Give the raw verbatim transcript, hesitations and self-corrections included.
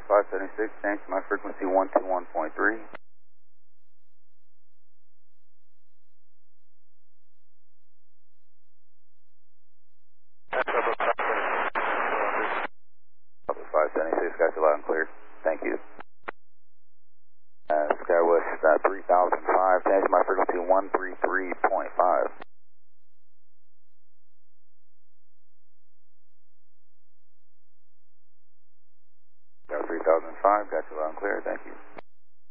five seventy-six, change to my frequency one two one point three. five seventy-six, got you loud and clear. Thank you. Uh, SkyWest uh, three thousand five, change my frequency one three three point five. three thousand five, got you loud and clear. Thank you.